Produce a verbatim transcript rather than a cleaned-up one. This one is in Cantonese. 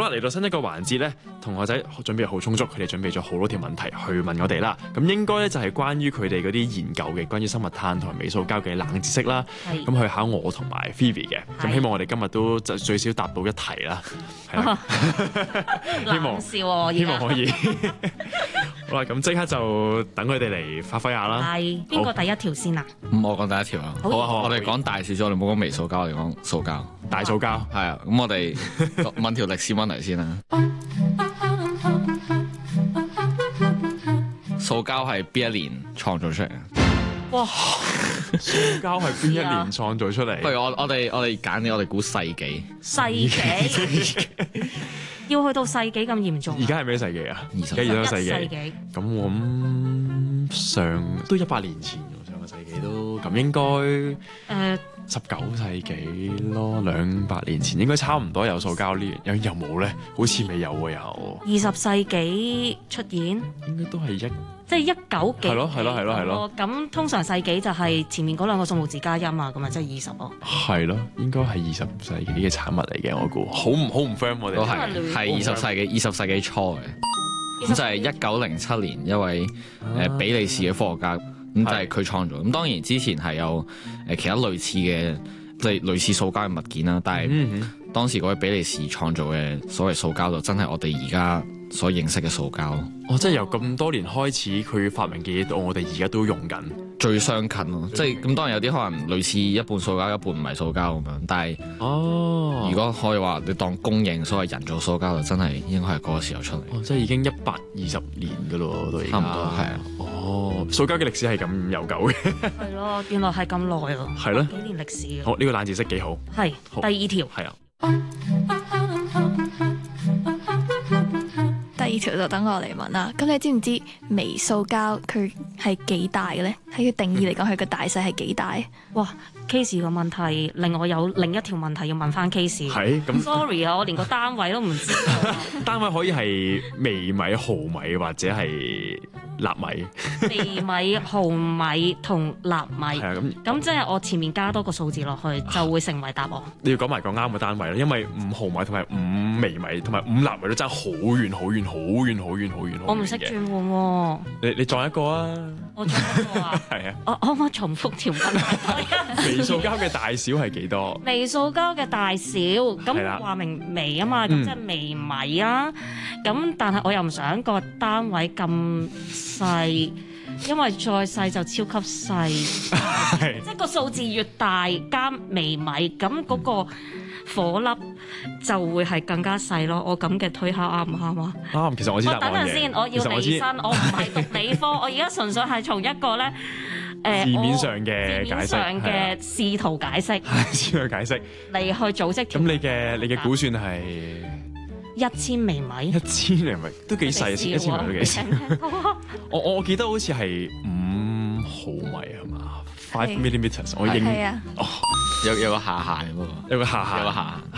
啦，嚟到新一個環節咧，同學仔準備好充足，佢哋準備咗好多條問題去問我哋啦。咁應該咧就係關於佢哋嗰啲研究嘅，關於生物碳同埋微塑膠嘅冷知識啦。咁去考我同埋 Phoebe 嘅，咁希望我哋今日都就最少答到一題啦。係啦，希望笑希望可以。好啦，咁即刻就等佢哋嚟發揮下啦。 係邊個第一條先啊？ 咁我講第一條啊。 好啊好啊， 我哋講大少少，我哋冇講微塑膠，我哋講塑膠。 大塑膠係啊，咁我哋問條歷史問題先啦。塑膠係邊一年創造出嚟嘅？ 哇！ 塑膠係邊一年創造出嚟？ 不如我我哋我哋揀啲，我哋估世紀。 世紀要去到世紀咁嚴重？ 而家係咩世紀啊？ 二十而家二十世紀。 紀咁我諗上都一百年前喎，上個世紀都咁應該誒十九世紀咯，兩百年前應該差唔多有塑膠呢樣，有有冇咧？好似未有喎，有。 二十世紀出現， 應該都係一即係一九幾？ 係咯係咯係咯係咯。 咁通常世紀就係前面嗰兩個數目字加音啊，咁啊即係二十咯。 係咯，應該係二十世紀嘅產物嚟嘅，我估。好唔好唔 firm 我哋都係係二十世紀二十世紀初嘅。咁就係一九零七年一位誒比利時嘅科學家，咁就係佢創造。咁當然之前係有誒其他類似嘅即係類似塑膠嘅物件啦，但係當時嗰位比利時創造嘅所謂塑膠就真係我哋而家所認識嘅塑膠。 哦，即係由咁多年開始，佢發明嘅嘢到我哋而家都用緊， 最相近咯。即係咁，當然有啲可能類似一半塑膠，一半唔係塑膠咁樣。但係哦， 如果可以話你當公認所謂人造塑膠，就真係應該係嗰個時候出嚟。 哦，即係已經一百二十年噶咯，都已經差唔多係啊。 哦，塑膠嘅歷史係咁悠久嘅。 係咯，原來係咁耐咯。 係咯， 幾年歷史。 好，呢個冷知識幾好。 係好第二條。 係啊。 第二條就等我嚟問啦。咁你知唔知微塑膠佢係幾大嘅咧？喺佢定義嚟講，佢個大細係幾大？ 哇！Case 個問題令我有另一條問題要問翻 Case。 係咁。 Sorry 啊，我連個單位都唔知道。 單位可以係微米、毫米或者係納米。 微米、毫米同納米。 係啊，咁咁即係我前面加多個數字落去，就會成為答案。 你要講埋個啱嘅單位啦，因為五毫米同埋五微米同埋五納米都爭好遠、好遠、好遠、好遠、好遠。 我唔識轉換喎。 你你撞一個啊！ 我撞一個啊！ 係啊。 我可唔可以重複條問題？ 微塑膠嘅大小係幾多？ 微塑膠嘅大小，咁話明微啊嘛，咁即係微米啦。咁但係我又唔想個單位咁細，因為再細就超級細，即係個數字越大加微米，咁嗰個火粒就會係更加細咯。我咁嘅推敲啱唔啱啊？ 啱，其實我知答案嘅。 等陣先，我要離身，我唔係讀理科，我而家純粹係從一個咧。誒字面上嘅解釋， 字面上嘅試圖解釋， 試圖解釋嚟去組織。 咁你嘅你嘅估算係一千微米？ 一千微米都幾細，一千微米都幾細。我我記得好似係五毫米係嘛？Five millimeters，我認係啊。 哦，有有個下限喎， 有個下限， 有個下限。